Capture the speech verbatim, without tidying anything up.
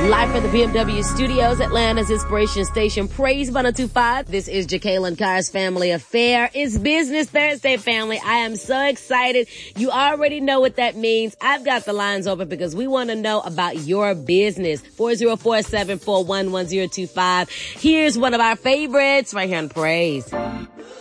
Live from the B M W Studios, Atlanta's Inspiration Station. Praise one oh two point five. This is Jacqueline Carr's Family Affair. It's Business Thursday, family. I am so excited. You already know what that means. I've got the lines open because we want to know about your business. four oh four, seven four one, one oh two five. Here's one of our favorites right here on Praise.